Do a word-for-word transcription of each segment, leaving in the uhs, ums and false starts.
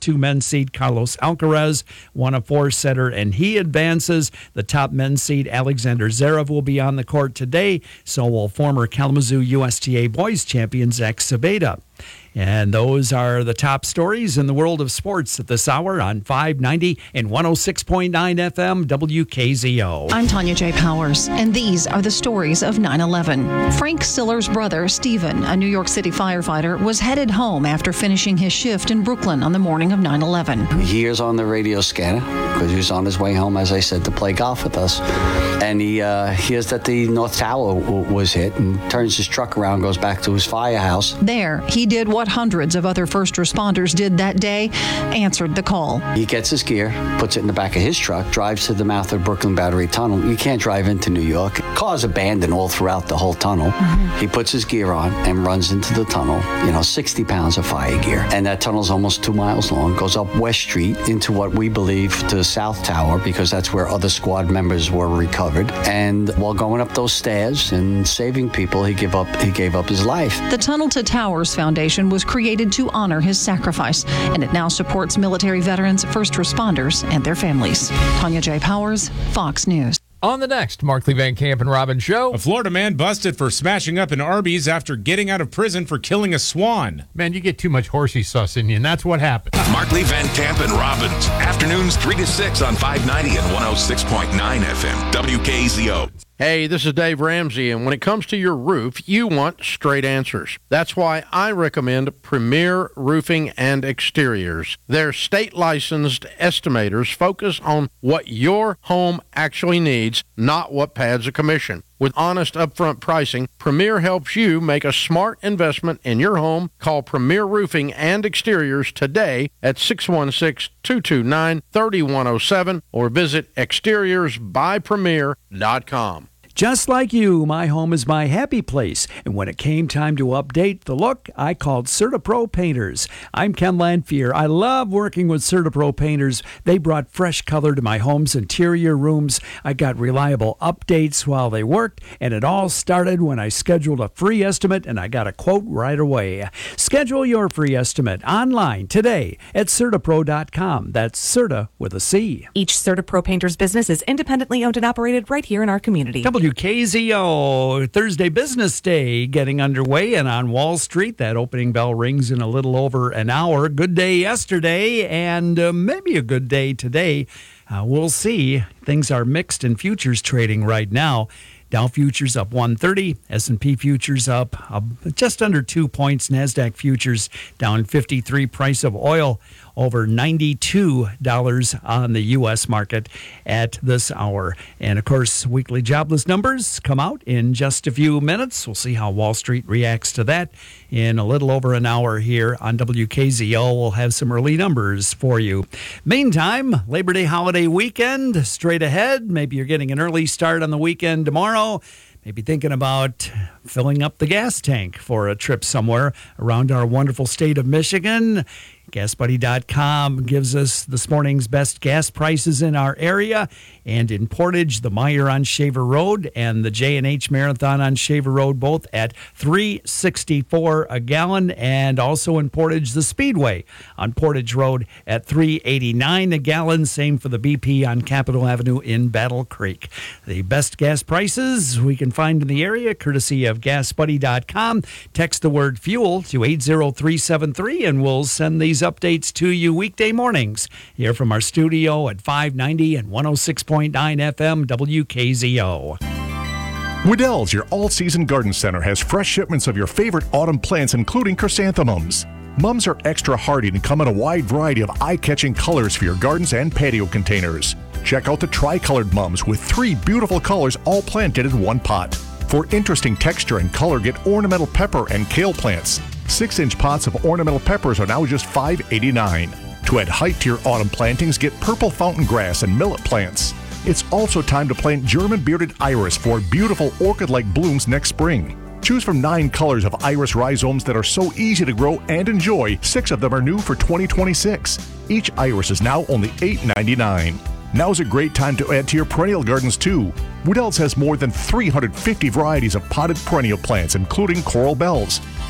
two men's seed, Carlos Alcaraz, won a four-setter, and he advances. The top men's seed, Alexander Zverev, will be on the court today. So will former Kalamazoo U S T A boys champion Zach Saveda. And those are the top stories in the world of sports at this hour on five ninety and one oh six point nine F M W K Z O. I'm Tanya J. Powers, and these are the stories of nine eleven. Frank Siller's brother, Stephen, a New York City firefighter, was headed home after finishing his shift in Brooklyn on the morning of nine eleven. He hears on the radio scanner, because he was on his way home, as I said, to play golf with us. And he uh, hears that the North Tower w- was hit and turns his truck around, goes back to his firehouse. There, he did what hundreds of other first responders did that day, answered the call. He gets his gear, puts it in the back of his truck, drives to the mouth of Brooklyn Battery Tunnel. You can't drive into New York. Cars abandoned all throughout the whole tunnel. Mm-hmm. He puts his gear on and runs into the tunnel, you know, sixty pounds of fire gear. And that tunnel's almost two miles long, goes up West Street into what we believe to the South Tower, because that's where other squad members were recovered. And while going up those stairs and saving people, he gave up, he gave up his life. The Tunnel to Towers Foundation was created to honor his sacrifice, and it now supports military veterans, first responders, and their families. Tanya J. Powers, Fox News. On the next Markley Van Camp and Robin show. A Florida man busted for smashing up an Arby's after getting out of prison for killing a swan. Man, you get too much horsey sauce in you, and that's what happened. Markley, Van Camp, and Robbins. Afternoons three to six on five ninety and one oh six point nine F M. W K Z O. Hey, this is Dave Ramsey, and when it comes to your roof, you want straight answers. That's why I recommend Premier Roofing and Exteriors. Their state-licensed estimators focus on what your home actually needs, not what pads a commission. With honest upfront pricing, Premier helps you make a smart investment in your home. Call Premier Roofing and Exteriors today at six one six, two two nine, three one oh seven or visit exteriors by premier dot com. Just like you, my home is my happy place. And when it came time to update the look, I called CertaPro Painters. I'm Ken Lanphier. I love working with CertaPro Painters. They brought fresh color to my home's interior rooms. I got reliable updates while they worked, and it all started when I scheduled a free estimate, and I got a quote right away. Schedule your free estimate online today at Certapro dot com. That's Certa with a C. Each CertaPro Painters business is independently owned and operated right here in our community. W K Z O, Thursday Business Day getting underway, and on Wall Street, that opening bell rings in a little over an hour. Good day yesterday, and uh, maybe a good day today. Uh, we'll see. Things are mixed in futures trading right now. Dow futures up one thirty, S and P futures up uh, just under two points, NASDAQ futures down fifty-three, price of oil over ninety-two dollars on the U S market at this hour. And, of course, weekly jobless numbers come out in just a few minutes. We'll see how Wall Street reacts to that in a little over an hour here on W K Z O. We'll have some early numbers for you. Meantime, Labor Day holiday weekend straight ahead. Maybe you're getting an early start on the weekend tomorrow. Maybe thinking about filling up the gas tank for a trip somewhere around our wonderful state of Michigan. gas buddy dot com gives us this morning's best gas prices in our area. And in Portage, the Meyer on Shaver Road and the J and H Marathon on Shaver Road, both at three sixty-four a gallon. And also in Portage, the Speedway on Portage Road at three eighty-nine a gallon. Same for the B P on Capitol Avenue in Battle Creek. The best gas prices we can find in the area, courtesy of gas buddy dot com. Text the word fuel to eight zero three seven three, and we'll send these updates to you weekday mornings here from our studio at five ninety and one oh six point nine F M W K Z O. Weddell's, your all-season garden center, has fresh shipments of your favorite autumn plants, including chrysanthemums. Mums are extra hardy and come in a wide variety of eye-catching colors for your gardens and patio containers. Check out the tri-colored mums with three beautiful colors all planted in one pot. For interesting texture and color, get ornamental pepper and kale plants. Six-inch pots of ornamental peppers are now just five eighty-nine. To add height to your autumn plantings, get purple fountain grass and millet plants. It's also time to plant German bearded iris for beautiful orchid-like blooms next spring. Choose from nine colors of iris rhizomes that are so easy to grow and enjoy. Six of them are new for twenty twenty-six. Each iris is now only eight ninety-nine. Now's a great time to add to your perennial gardens, too. Weddell's has more than three hundred fifty varieties of potted perennial plants, including coral bells.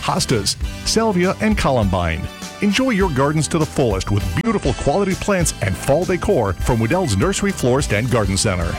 hostas, salvia, and columbine. Enjoy your gardens to the fullest with beautiful quality plants and fall decor from Waddell's Nursery, Florist, and Garden Center.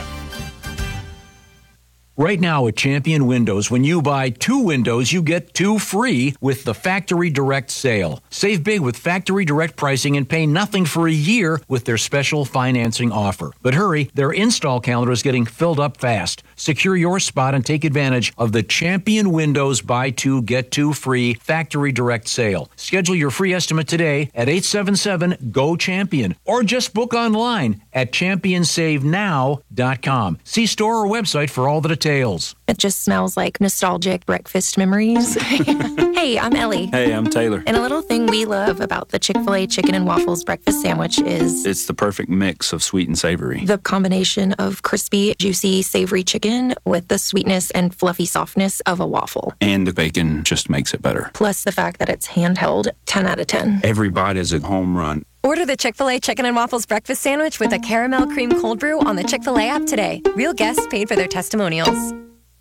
Right now at Champion Windows, when you buy two windows, you get two free with the Factory Direct sale. Save big with Factory Direct pricing and pay nothing for a year with their special financing offer. But hurry, their install calendar is getting filled up fast. Secure your spot and take advantage of the Champion Windows buy two, get two free Factory Direct sale. Schedule your free estimate today at eight seven seven, G O, CHAMPION or just book online at champion save now dot com. See store or website for all the details. It just smells like nostalgic breakfast memories. Hey, I'm Ellie. Hey, I'm Taylor. And a little thing we love about the Chick-fil-A chicken and waffles breakfast sandwich is it's the perfect mix of sweet and savory. The combination of crispy, juicy, savory chicken with the sweetness and fluffy softness of a waffle. And the bacon just makes it better. Plus the fact that it's handheld, ten out of ten. Every bite is a home run. Order the Chick-fil-A Chicken and Waffles Breakfast Sandwich with a caramel cream cold brew on the Chick-fil-A app today. Real guests paid for their testimonials.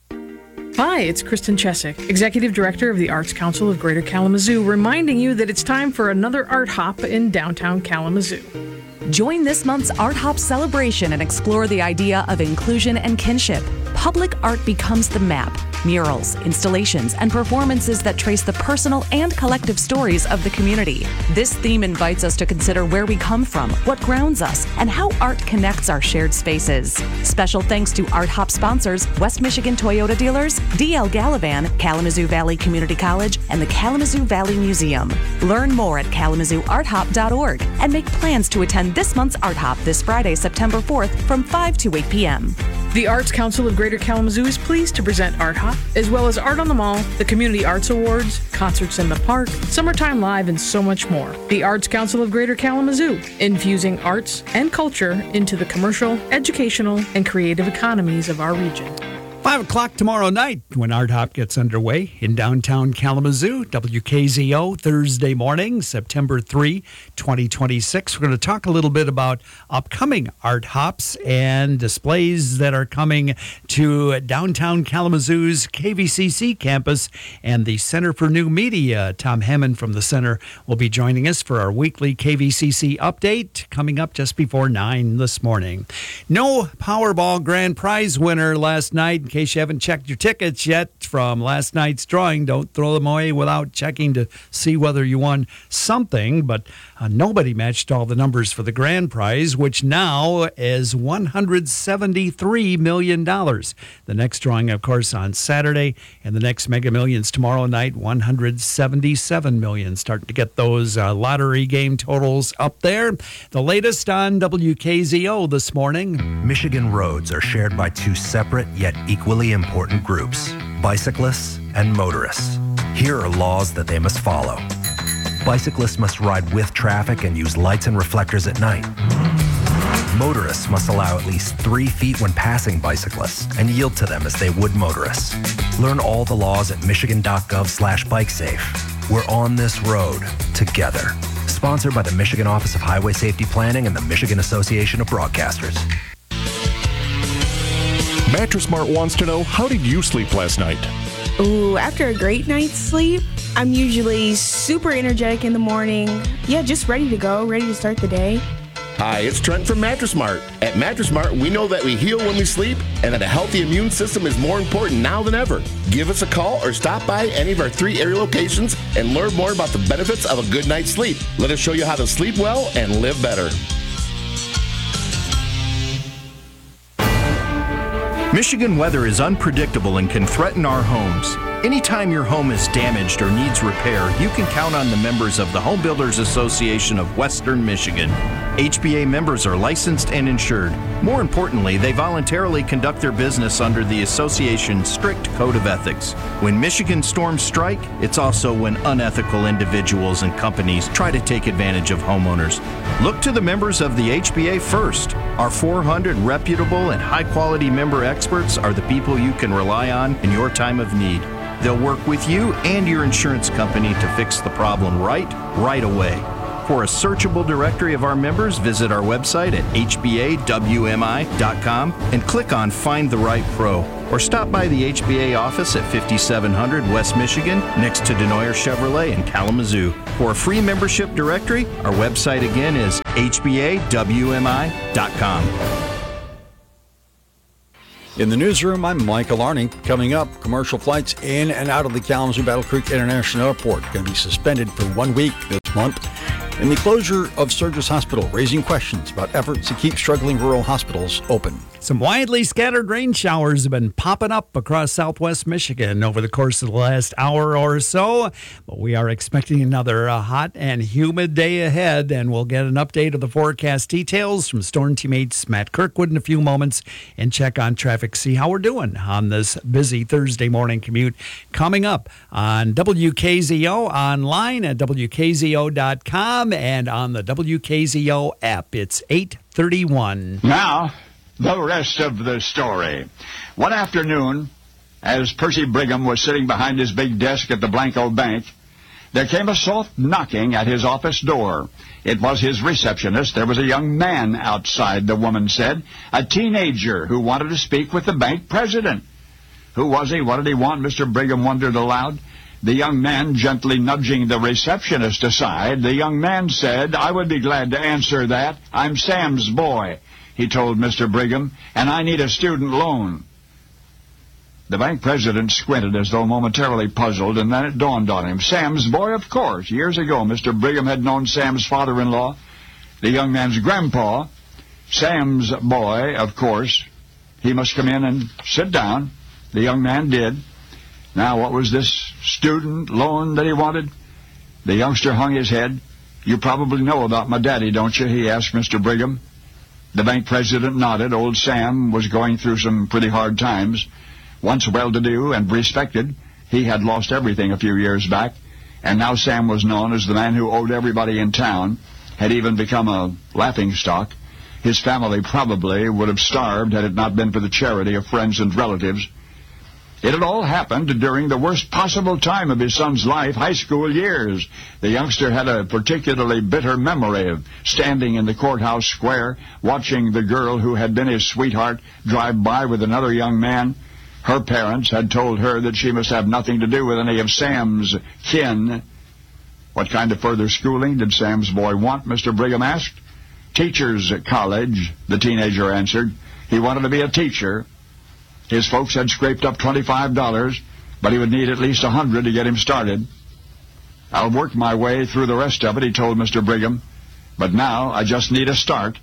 Hi, it's Kristen Chesick, Executive Director of the Arts Council of Greater Kalamazoo, reminding you that it's time for another art hop in downtown Kalamazoo. Join this month's Art Hop celebration and explore the idea of inclusion and kinship. Public art becomes the map. Murals, installations, and performances that trace the personal and collective stories of the community. This theme invites us to consider where we come from, what grounds us, and how art connects our shared spaces. Special thanks to Art Hop sponsors West Michigan Toyota dealers, D L Gallivan, Kalamazoo Valley Community College, and the Kalamazoo Valley Museum. Learn more at kalamazoo art hop dot org and make plans to attend this month's Art Hop this Friday, September fourth from five to eight p.m. The Arts Council of Greater Kalamazoo is pleased to present Art Hop, as well as Art on the Mall, the Community Arts Awards, Concerts in the Park, Summertime Live, and so much more. The Arts Council of Greater Kalamazoo, infusing arts and culture into the commercial, educational, and creative economies of our region. Five o'clock tomorrow night when Art Hop gets underway in downtown Kalamazoo, W K Z O, Thursday morning, September third, twenty twenty-six. We're going to talk a little bit about upcoming Art Hops and displays that are coming to downtown Kalamazoo's K V C C campus and the Center for New Media. Tom Hammond from the center will be joining us for our weekly K V C C update coming up just before nine this morning. No Powerball grand prize winner last night. In case you haven't checked your tickets yet from last night's drawing, don't throw them away without checking to see whether you won something. But uh, nobody matched all the numbers for the grand prize, which now is one hundred seventy-three million dollars. The next drawing, of course, on Saturday, and the next Mega Millions tomorrow night, one hundred seventy-seven million dollars. Starting to get those uh, lottery game totals up there. The latest on W K Z O this morning. Michigan roads are shared by two separate yet equally important groups, bicyclists and motorists. Here are laws that they must follow. Bicyclists must ride with traffic and use lights and reflectors at night. Motorists must allow at least three feet when passing bicyclists and yield to them as they would motorists. Learn all the laws at michigan.gov slash bikesafe. We're on this road together. Sponsored by the Michigan Office of Highway Safety Planning and the Michigan Association of Broadcasters. Mattress Mart wants to know, how did you sleep last night? Ooh, after a great night's sleep, I'm usually super energetic in the morning. Yeah, just ready to go, ready to start the day. Hi, it's Trent from Mattress Mart. At Mattress Mart, we know that we heal when we sleep and that a healthy immune system is more important now than ever. Give us a call or stop by any of our three area locations and learn more about the benefits of a good night's sleep. Let us show you how to sleep well and live better. Michigan weather is unpredictable and can threaten our homes. Anytime your home is damaged or needs repair, you can count on the members of the Home Builders Association of Western Michigan. H B A members are licensed and insured. More importantly, they voluntarily conduct their business under the association's strict code of ethics. When Michigan storms strike, it's also when unethical individuals and companies try to take advantage of homeowners. Look to the members of the H B A first. Our four hundred reputable and high-quality member experts are the people you can rely on in your time of need. They'll work with you and your insurance company to fix the problem right, right away. For a searchable directory of our members, visit our website at h b a w m i dot com and click on Find the Right Pro. Or stop by the H B A office at fifty-seven hundred West Michigan, next to Denoyer Chevrolet in Kalamazoo. For a free membership directory, our website again is h b a w m i dot com. In the newsroom, I'm Michael Arning. Coming up, commercial flights in and out of the Kalamazoo Battle Creek International Airport going to be suspended for one week this month. And the closure of Sturgis Hospital, raising questions about efforts to keep struggling rural hospitals open. Some widely scattered rain showers have been popping up across southwest Michigan over the course of the last hour or so. But we are expecting another uh, hot and humid day ahead, and we'll get an update of the forecast details from Storm Teammates Matt Kirkwood in a few moments and check on traffic, see how we're doing on this busy Thursday morning commute. Coming up on W K Z O, online at w k z o dot com and on the W K Z O app. It's eight thirty-one. Now, the rest of the story. One afternoon, as Percy Brigham was sitting behind his big desk at the Blanco Bank, there came a soft knocking at his office door. It was his receptionist. There was a young man outside, the woman said, a teenager who wanted to speak with the bank president. Who was he? What did he want? Mister Brigham wondered aloud. The young man gently nudging the receptionist aside, the young man said, I would be glad to answer that. I'm Sam's boy, he told Mister Brigham, and I need a student loan. The bank president squinted as though momentarily puzzled, and then it dawned on him. Sam's boy, of course. Years ago, Mister Brigham had known Sam's father-in-law, the young man's grandpa. Sam's boy, of course. He must come in and sit down. The young man did. Now, what was this student loan that he wanted? The youngster hung his head. You probably know about my daddy, don't you? He asked Mister Brigham. The bank president nodded. Old Sam was going through some pretty hard times. Once well-to-do and respected, he had lost everything a few years back, and now Sam was known as the man who owed everybody in town, had even become a laughingstock. His family probably would have starved had it not been for the charity of friends and relatives. It had all happened during the worst possible time of his son's life, high school years. The youngster had a particularly bitter memory of standing in the courthouse square, watching the girl who had been his sweetheart drive by with another young man. Her parents had told her that she must have nothing to do with any of Sam's kin. What kind of further schooling did Sam's boy want? Mister Brigham asked. Teacher's college, the teenager answered. He wanted to be a teacher. His folks had scraped up twenty-five dollars, but he would need at least a hundred to get him started. I'll work my way through the rest of it, he told Mister Brigham, but now I just need a start.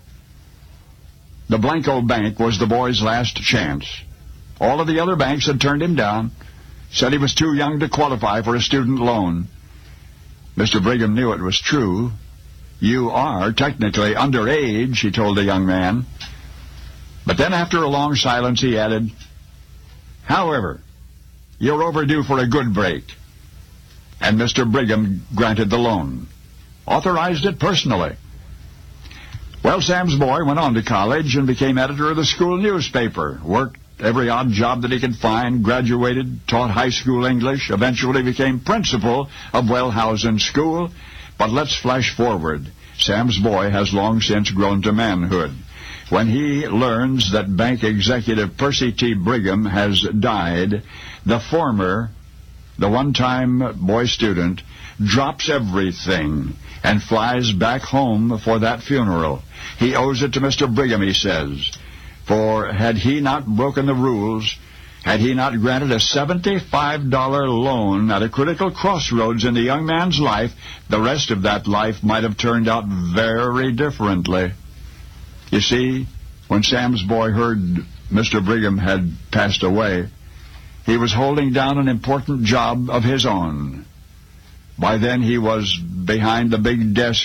The Blanco Bank was the boy's last chance. All of the other banks had turned him down, said he was too young to qualify for a student loan. Mister Brigham knew it was true. You are technically underage, he told the young man. But then after a long silence, he added, however, you're overdue for a good break. And Mister Brigham granted the loan, authorized it personally. Well, Sam's boy went on to college and became editor of the school newspaper, worked every odd job that he could find, graduated, taught high school English, eventually became principal of Wellhausen School. But let's flash forward. Sam's boy has long since grown to manhood. When he learns that bank executive Percy T. Brigham has died, the former, the one-time boy student, drops everything and flies back home for that funeral. He owes it to Mister Brigham, he says. For had he not broken the rules, had he not granted a seventy-five dollar loan at a critical crossroads in the young man's life, the rest of that life might have turned out very differently. You see, when Sam's boy heard Mister Brigham had passed away, he was holding down an important job of his own. By then he was behind the big desk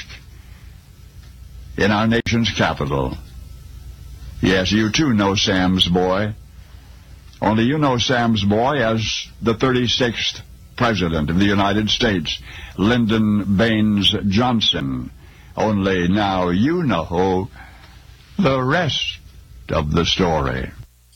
in our nation's capital. Yes, you too know Sam's boy. Only you know Sam's boy as the thirty-sixth President of the United States, Lyndon Baines Johnson. Only now you know the rest of the story.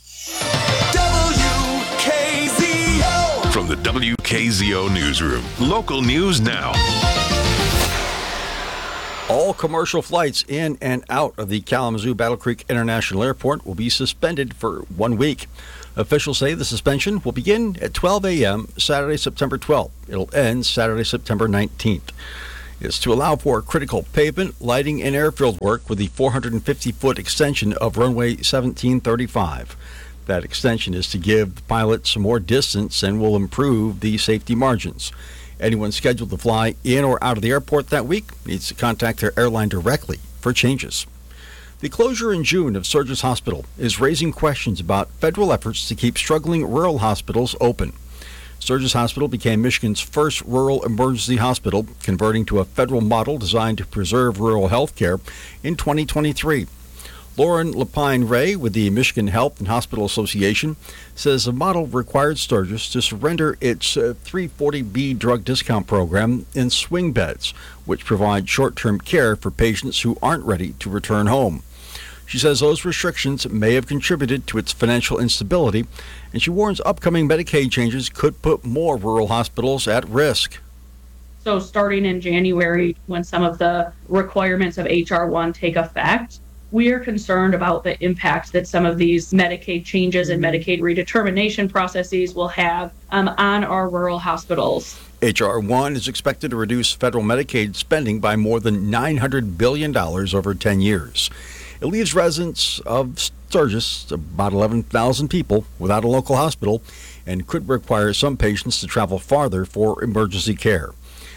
W K Z O. From the W K Z O newsroom, local news now. All commercial flights in and out of the Kalamazoo Battle Creek International Airport will be suspended for one week. Officials say the suspension will begin at twelve a.m. Saturday, September twelfth. It'll end Saturday, September nineteenth. It's to allow for critical pavement, lighting, and airfield work with the four hundred fifty foot extension of runway seventeen thirty-five. That extension is to give the pilots more distance and will improve the safety margins. Anyone scheduled to fly in or out of the airport that week needs to contact their airline directly for changes. The closure in June of Sturgis Hospital is raising questions about federal efforts to keep struggling rural hospitals open. Sturgis Hospital became Michigan's first rural emergency hospital, converting to a federal model designed to preserve rural health care in twenty twenty-three. Lauren Lapine Ray with the Michigan Health and Hospital Association says the model required Sturgis to surrender its uh, three forty B drug discount program in swing beds, which provide short-term care for patients who aren't ready to return home. She says those restrictions may have contributed to its financial instability, and she warns upcoming Medicaid changes could put more rural hospitals at risk. So starting in January, when some of the requirements of H R one take effect, we are concerned about the impact that some of these Medicaid changes and Medicaid redetermination processes will have um, on our rural hospitals. H R one is expected to reduce federal Medicaid spending by more than nine hundred billion dollars over ten years. It leaves residents of Sturgis, about eleven thousand people, without a local hospital and could require some patients to travel farther for emergency care.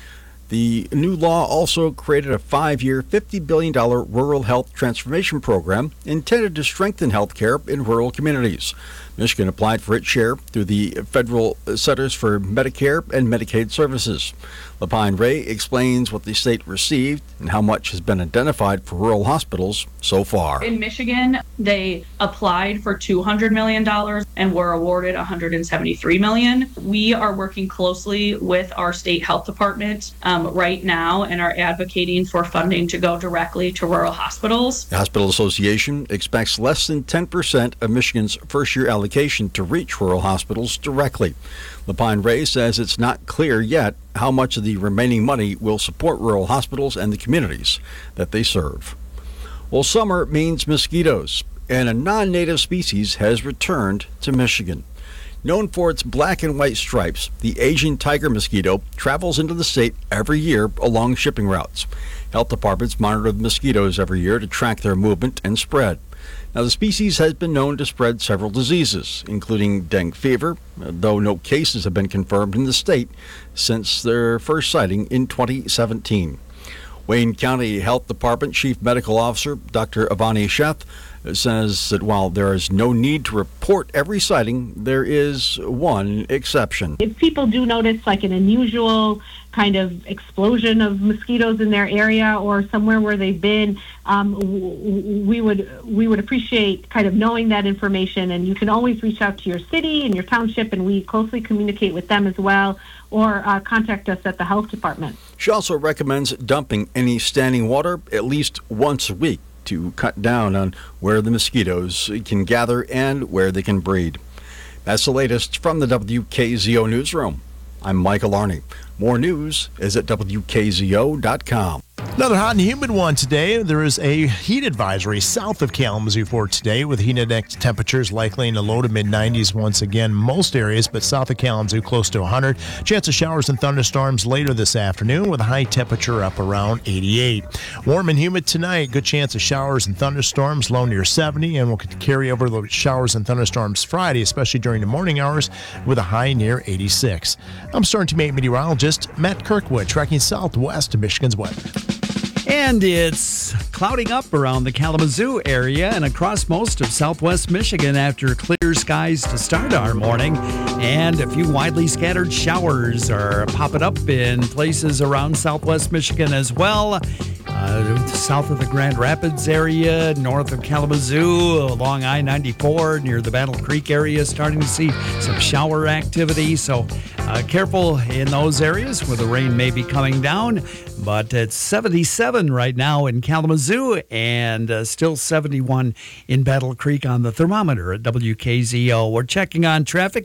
The new law also created a five-year, fifty billion dollars rural health transformation program intended to strengthen health care in rural communities. Michigan applied for its share through the Federal Centers for Medicare and Medicaid Services. Lapine Ray explains what the state received and how much has been identified for rural hospitals so far. In Michigan, they applied for two hundred million dollars and were awarded one hundred seventy-three million dollars. We are working closely with our state health department um, right now and are advocating for funding to go directly to rural hospitals. The Hospital Association expects less than ten percent of Michigan's first-year allocation to reach rural hospitals directly. Lapine Ray says it's not clear yet how much of the remaining money will support rural hospitals and the communities that they serve. Well, summer means mosquitoes, and a non-native species has returned to Michigan. Known for its black and white stripes, the Asian tiger mosquito travels into the state every year along shipping routes. Health departments monitor the mosquitoes every year to track their movement and spread. Now, the species has been known to spread several diseases, including dengue fever, though no cases have been confirmed in the state since their first sighting in twenty seventeen. Wayne County Health Department Chief Medical Officer Doctor Avani Sheth says that while there is no need to report every sighting, there is one exception. If people do notice like an unusual kind of explosion of mosquitoes in their area or somewhere where they've been, um, w- we would we would appreciate kind of knowing that information. And you can always reach out to your city and your township, and we closely communicate with them as well, or uh, contact us at the health department. She also recommends dumping any standing water at least once a week to cut down on where the mosquitoes can gather and where they can breed. That's the latest from the W K Z O Newsroom. I'm Michael Arney. More news is at W K Z O dot com. Another hot and humid one today. There is a heat advisory south of Kalamazoo for today, with heat index temperatures likely in the low to mid nineties once again most areas, but south of Kalamazoo close to one hundred. Chance of showers and thunderstorms later this afternoon with a high temperature up around eighty-eight. Warm and humid tonight. Good chance of showers and thunderstorms, low near seventy, and will carry over the showers and thunderstorms Friday, especially during the morning hours, with a high near eighty-six. I'm Storm Team eight meteorologist Matt Kirkwood, tracking southwest of Michigan's weather. And it's clouding up around the Kalamazoo area and across most of southwest Michigan after clear skies to start our morning. And a few widely scattered showers are popping up in places around southwest Michigan as well. Uh, south of the Grand Rapids area, north of Kalamazoo, along I ninety-four near the Battle Creek area, starting to see some shower activity. So uh, careful in those areas where the rain may be coming down. But it's seventy-seven right now in Kalamazoo and uh, still seventy-one in Battle Creek on the thermometer at W K Z O. We're checking on traffic in and around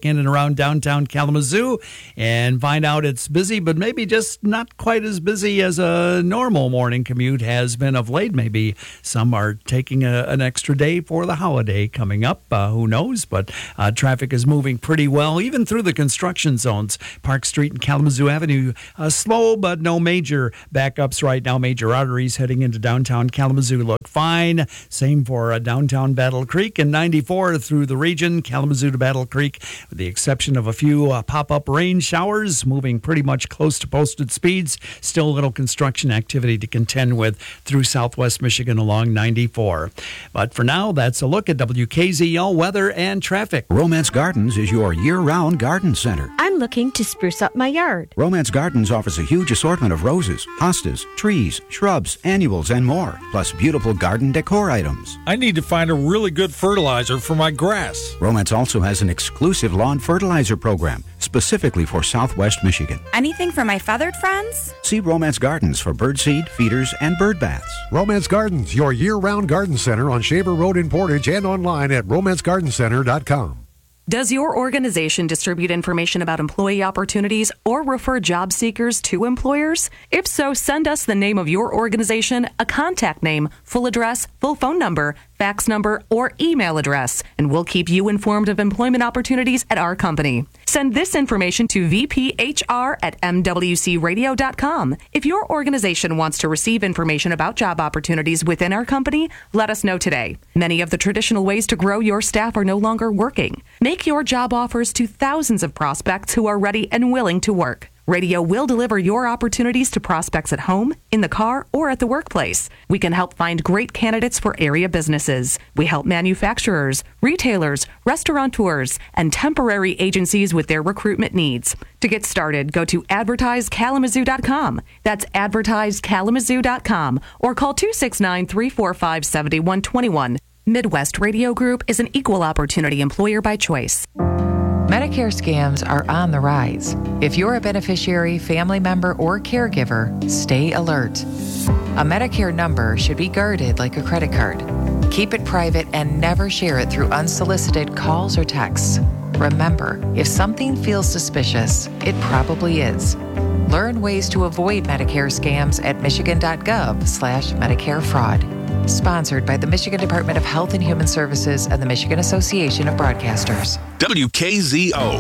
around downtown Kalamazoo and find out it's busy, but maybe just not quite as busy as a normal morning commute has been of late. Maybe some are taking a, an extra day for the holiday coming up. Uh, who knows? But uh, traffic is moving pretty well, even through the construction zones. Park Street and Kalamazoo Avenue, uh, slow, but no major backups right now. Major arteries heading into downtown Kalamazoo look fine. Same for uh, downtown Battle Creek and ninety-four through the region, Kalamazoo to Battle Creek, with the exception of a few uh, pop-up rain showers, moving pretty much close to posted speeds. Still a little construction activity to contend with through southwest Michigan along ninety-four. But for now, that's a look at W K Z L weather and traffic. Romance Gardens is your year-round garden center. I'm looking to spruce up my yard. Romance Gardens offers a huge assortment of roses, hostas, trees, shrubs, annuals, and more, plus beautiful garden decor items. I need to find a really good fertilizer for my grass. Romance also has an exclusive lawn fertilizer program specifically for Southwest Michigan. Anything for my feathered friends? See Romance Gardens for birdseed, feeders, and bird baths. Romance Gardens, your year-round garden center on Shaver Road in Portage and online at romance garden center dot com. Does your organization distribute information about employee opportunities or refer job seekers to employers? If so, send us the name of your organization, a contact name, full address, full phone number, fax number, or email address, and we'll keep you informed of employment opportunities at our company. Send this information to v p h r at m w c radio dot com. If your organization wants to receive information about job opportunities within our company, let us know today. Many of the traditional ways to grow your staff are no longer working. Make your job offers to thousands of prospects who are ready and willing to work. Radio will deliver your opportunities to prospects at home, in the car, or at the workplace. We can help find great candidates for area businesses. We help manufacturers, retailers, restaurateurs, and temporary agencies with their recruitment needs. To get started, go to advertise kalamazoo dot com. That's advertise kalamazoo dot com or call two six nine, three four five, seven one two one. Midwest Radio Group is an equal opportunity employer by choice. Medicare scams are on the rise. If you're a beneficiary, family member, or caregiver, stay alert. A Medicare number should be guarded like a credit card. Keep it private and never share it through unsolicited calls or texts. Remember, if something feels suspicious, it probably is. Learn ways to avoid Medicare scams at michigan.gov slash Medicare fraud. Sponsored by the Michigan Department of Health and Human Services and the Michigan Association of Broadcasters. W K Z O.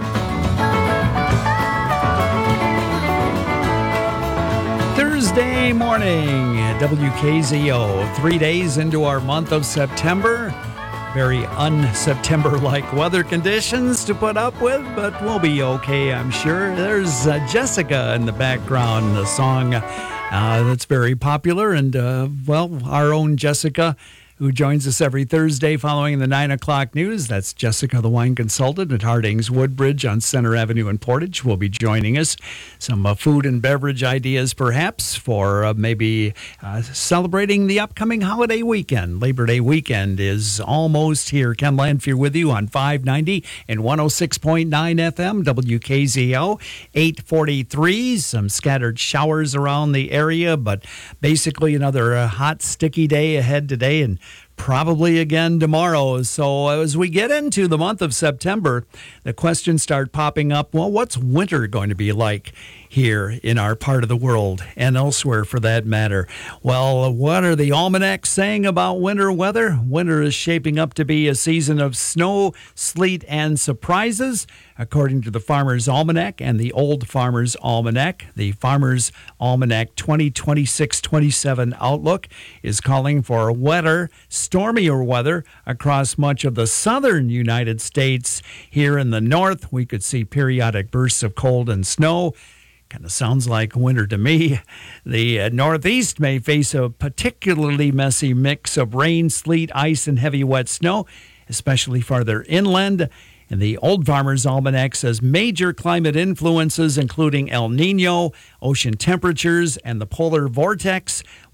Thursday morning, W K Z O. Three days into our month of September. Very un-September-like weather conditions to put up with, but we'll be okay, I'm sure. There's uh, Jessica in the background, the song uh, that's very popular. And, uh, well, our own Jessica, who joins us every Thursday following the nine o'clock news. That's Jessica, the wine consultant at Harding's Woodbridge on Center Avenue in Portage, will be joining us. Some uh, food and beverage ideas, perhaps, for uh, maybe uh, celebrating the upcoming holiday weekend. Labor Day weekend is almost here. Ken Lanfear with you on five ninety and one oh six point nine F M, W K Z O, eight forty-three. Some scattered showers around the area, but basically another uh, hot, sticky day ahead today, and probably again tomorrow. So as we get into the month of September, the questions start popping up. Well, what's winter going to be like here in our part of the world and elsewhere for that matter? Well, what are the almanacs saying about winter weather? Winter is shaping up to be a season of snow, sleet, and surprises. According to the Farmer's Almanac and the Old Farmer's Almanac, the Farmer's Almanac twenty twenty-six twenty-seven outlook is calling for wetter, stormier weather across much of the southern United States. Here in the north, we could see periodic bursts of cold and snow. Kind of sounds like winter to me. The uh, Northeast may face a particularly messy mix of rain, sleet, ice, and heavy wet snow, especially farther inland. And the Old Farmer's Almanac says major climate influences, including El Nino, ocean temperatures, and the polar vortex,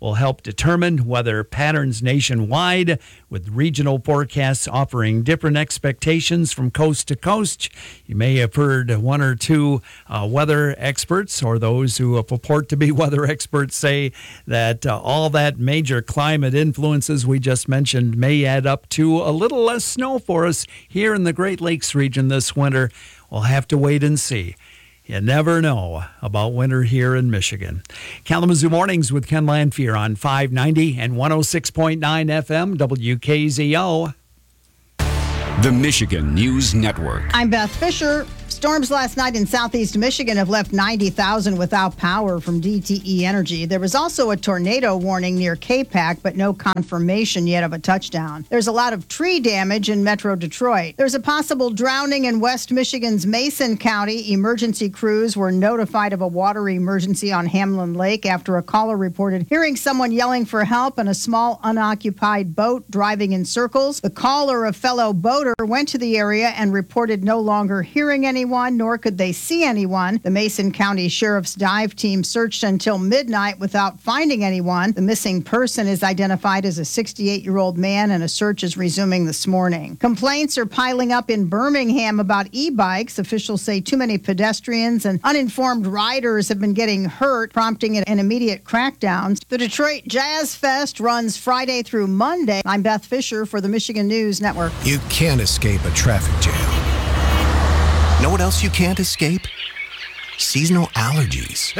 will help determine weather patterns nationwide, with regional forecasts offering different expectations from coast to coast. You may have heard one or two uh, weather experts, or those who purport to be weather experts, say that uh, all that major climate influences we just mentioned may add up to a little less snow for us here in the Great Lakes region this winter. We'll have to wait and see. You never know about winter here in Michigan. Kalamazoo Mornings with Ken Lanfear on five ninety and one oh six point nine F M W K Z O. The Michigan News Network. I'm Beth Fisher. Storms last night in southeast Michigan have left ninety thousand without power from D T E Energy. There was also a tornado warning near K PAC, but no confirmation yet of a touchdown. There's a lot of tree damage in Metro Detroit. There's a possible drowning in West Michigan's Mason County. Emergency crews were notified of a water emergency on Hamlin Lake after a caller reported hearing someone yelling for help and a small unoccupied boat driving in circles. The caller, a fellow boater, went to the area and reported no longer hearing anyone, nor could they see anyone. The Mason County Sheriff's dive team searched until midnight without finding anyone. The missing person is identified as a sixty-eight-year-old man, and a search is resuming this morning. Complaints are piling up in Birmingham about e-bikes. Officials say too many pedestrians and uninformed riders have been getting hurt, prompting an immediate crackdown. The Detroit Jazz Fest runs Friday through Monday. I'm Beth Fisher for the Michigan News Network. You can't escape a traffic jam. Know what else you can't escape? Seasonal allergies.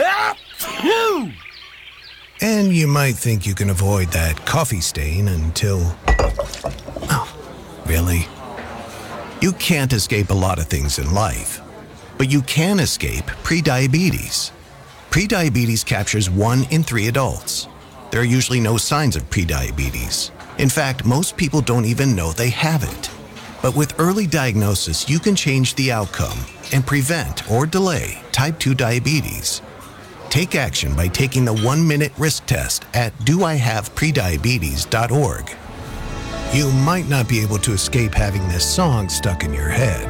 And you might think you can avoid that coffee stain until... Oh, really? You can't escape a lot of things in life, but you can escape prediabetes. Prediabetes captures one in three adults. There are usually no signs of prediabetes. In fact, most people don't even know they have it. But with early diagnosis, you can change the outcome and prevent or delay type two diabetes. Take action by taking the one-minute risk test at do I have prediabetes dot org. You might not be able to escape having this song stuck in your head,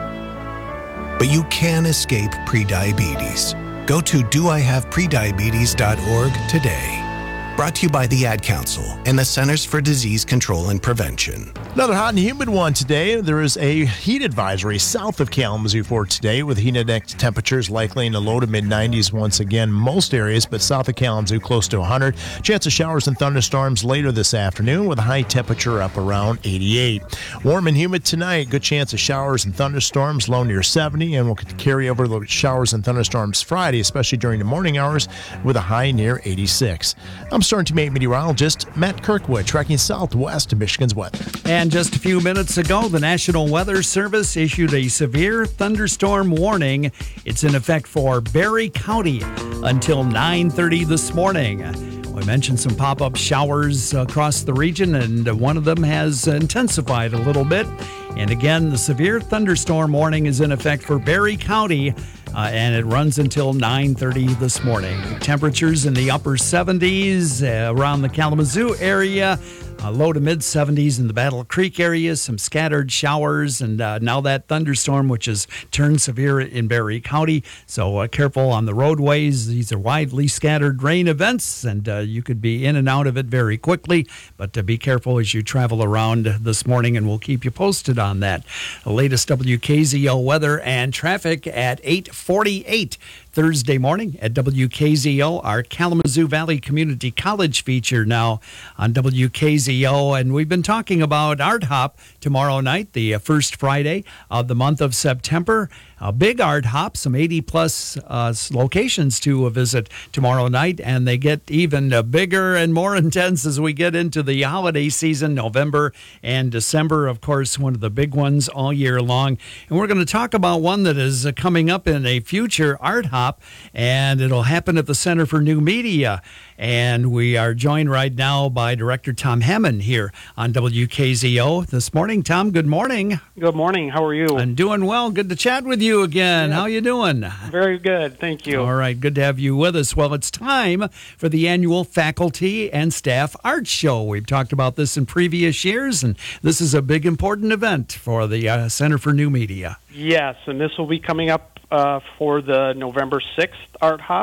but you can escape prediabetes. Go to do I have prediabetes dot org today. Brought to you by the Ad Council and the Centers for Disease Control and Prevention. Another hot and humid one today. There is a heat advisory south of Kalamazoo for today, with heat index temperatures likely in the low to mid nineties once again. Most areas, but south of Kalamazoo close to one hundred. Chance of showers and thunderstorms later this afternoon, with a high temperature up around eighty-eight. Warm and humid tonight. Good chance of showers and thunderstorms, low near seventy, and we'll carry over the showers and thunderstorms Friday, especially during the morning hours, with a high near eighty-six. I'm Storm Team eight meteorologist Matt Kirkwood, tracking southwest of Michigan's weather. And just a few minutes ago, the National Weather Service issued a severe thunderstorm warning. It's in effect for Barry County until nine thirty this morning. We mentioned some pop-up showers across the region, and one of them has intensified a little bit. And again, the severe thunderstorm warning is in effect for Barry County, uh, and it runs until nine thirty this morning. Temperatures in the upper seventies uh, around the Kalamazoo area. Uh, low to mid seventies in the Battle Creek area, some scattered showers, and uh, now that thunderstorm, which has turned severe in Barry County. So uh, careful on the roadways. These are widely scattered rain events, and uh, you could be in and out of it very quickly. But uh, be careful as you travel around this morning, and we'll keep you posted on that. The latest W K Z O weather and traffic at eight forty-eight. Thursday morning at W K Z O, our Kalamazoo Valley Community College feature now on W K Z O. And we've been talking about Art Hop tomorrow night, the first Friday of the month of September. A big Art Hop, some eighty plus uh, locations to visit tomorrow night, and they get even uh, bigger and more intense as we get into the holiday season, November and December, of course, one of the big ones all year long. And we're going to talk about one that is uh, coming up in a future Art Hop, and it'll happen at the Center for New Media. And we are joined right now by Director Tom Hammond here on W K Z O this morning. Tom, good morning. Good morning. How are you? I'm doing well. Good to chat with you again. Yeah. How you doing? Very good. Thank you. All right. Good to have you with us. Well, it's time for the annual Faculty and Staff Art Show. We've talked about this in previous years, and this is a big, important event for the uh, Center for New Media. Yes, and this will be coming up uh, for the November sixth Art Hop.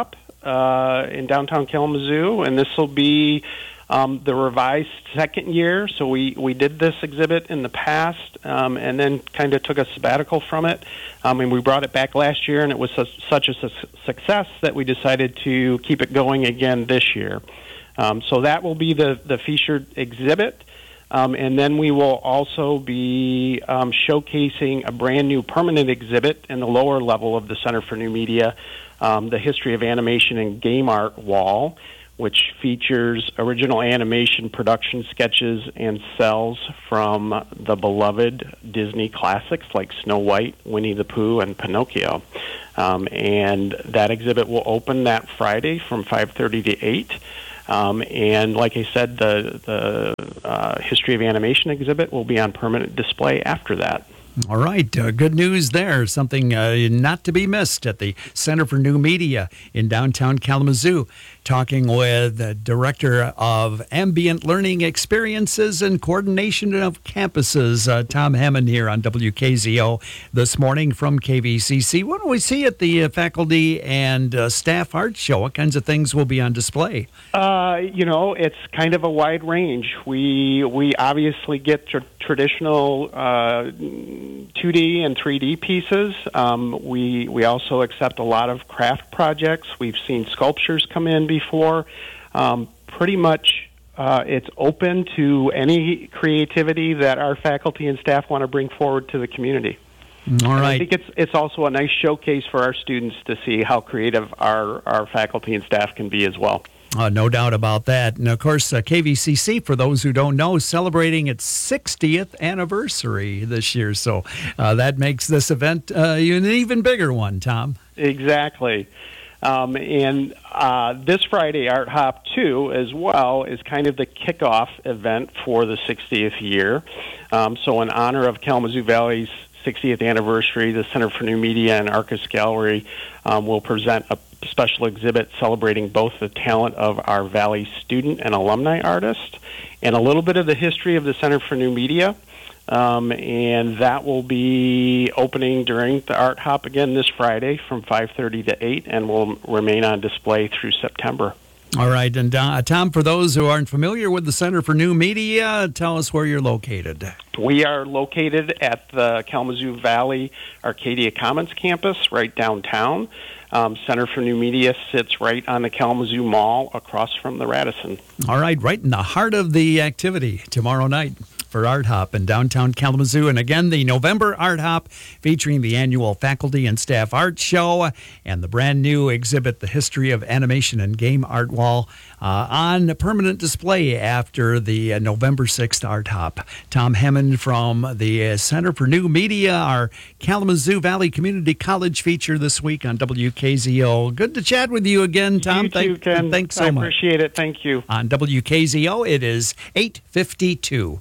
uh, in downtown Kalamazoo, and this will be um, the revised second year. So we, we did this exhibit in the past um, and then kind of took a sabbatical from it. Um, and we brought it back last year, and it was su- such a su- success that we decided to keep it going again this year. Um, so that will be the, the featured exhibit. Um, and then we will also be um, showcasing a brand new permanent exhibit in the lower level of the Center for New Media, um, the History of Animation and Game Art wall, which features original animation production sketches and cells from the beloved Disney classics like Snow White, Winnie the Pooh, and Pinocchio. Um, and that exhibit will open that Friday from five thirty to eight. Um, and like I said, the, the uh, History of Animation exhibit will be on permanent display after that. All right. Uh, good news there. Something uh, not to be missed at the Center for New Media in downtown Kalamazoo. Talking with the Director of Ambient Learning Experiences and Coordination of Campuses, uh, Tom Hammond, here on W K Z O this morning from K V C C. What do we see at the uh, Faculty and uh, Staff Art Show? What kinds of things will be on display? Uh, you know, it's kind of a wide range. We we obviously get tr- traditional uh, two D and three D pieces. Um, we we also accept a lot of craft projects. We've seen sculptures come in before. Um, pretty much uh, it's open to any creativity that our faculty and staff want to bring forward to the community. All right. And I think it's it's also a nice showcase for our students to see how creative our, our faculty and staff can be as well. Uh, no doubt about that. And, of course, uh, K V C C, for those who don't know, is celebrating its sixtieth anniversary this year. So uh, that makes this event uh, an even bigger one, Tom. Exactly. Um, and uh, this Friday, Art Hop two, as well, is kind of the kickoff event for the sixtieth year. Um, so in honor of Kalamazoo Valley's sixtieth anniversary, the Center for New Media and Arcus Gallery um, will present a special exhibit celebrating both the talent of our Valley student and alumni artists and a little bit of the history of the Center for New Media. Um, and that will be opening during the Art Hop again this Friday from five thirty to eight and will remain on display through September. All right. And uh, Tom, for those who aren't familiar with the Center for New Media, tell us where you're located. We are located at the Kalamazoo Valley Arcadia Commons campus right downtown. Um, Center for New Media sits right on the Kalamazoo Mall across from the Radisson. All right, right in the heart of the activity tomorrow night for Art Hop in downtown Kalamazoo. And again, the November Art Hop featuring the annual Faculty and Staff Art Show and the brand new exhibit, The History of Animation and Game Art Wall, uh, on permanent display after the uh, November sixth Art Hop. Tom Hammond from the uh, Center for New Media, our Kalamazoo Valley Community College feature this week on W K Z O. Good to chat with you again, Tom. You too, Thank, Ken. Thanks so I much. I appreciate it. Thank you. On W K Z O, it is eight fifty-two.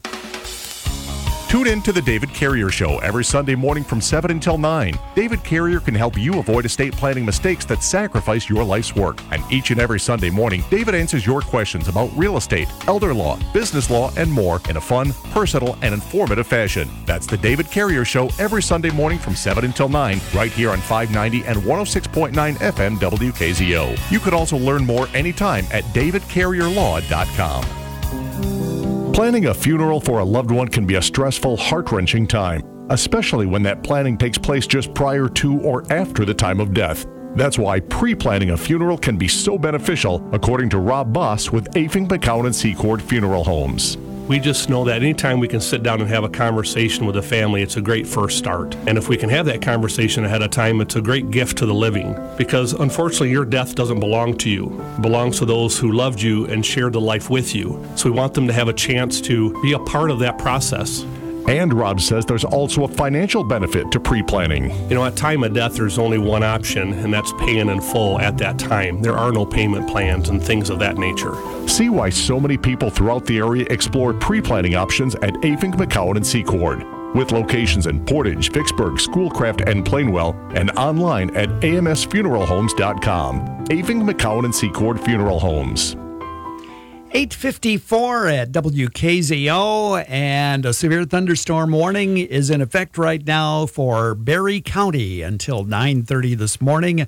Tune in to the David Carrier Show every Sunday morning from seven until nine. David Carrier can help you avoid estate planning mistakes that sacrifice your life's work. And each and every Sunday morning, David answers your questions about real estate, elder law, business law, and more in a fun, personal, and informative fashion. That's the David Carrier Show every Sunday morning from seven until nine, right here on five ninety and one oh six point nine F M W K Z O. You can also learn more anytime at david carrier law dot com. Planning a funeral for a loved one can be a stressful, heart-wrenching time, especially when that planning takes place just prior to or after the time of death. That's why pre-planning a funeral can be so beneficial, according to Rob Boss with Afing, McCown and Secord Funeral Homes. We just know that anytime we can sit down and have a conversation with a family, it's a great first start. And if we can have that conversation ahead of time, it's a great gift to the living. Because unfortunately, your death doesn't belong to you. It belongs to those who loved you and shared the life with you. So we want them to have a chance to be a part of that process. And Rob says there's also a financial benefit to pre-planning. You know, at time of death, there's only one option, and that's paying in full at that time. There are no payment plans and things of that nature. See why so many people throughout the area explore pre-planning options at Afing, McCown and Secord. With locations in Portage, Vicksburg, Schoolcraft, and Plainwell, and online at A M S funeral homes dot com. Afing, McCown and Secord Funeral Homes. eight fifty-four at W K Z O, and a severe thunderstorm warning is in effect right now for Berry County until nine thirty this morning.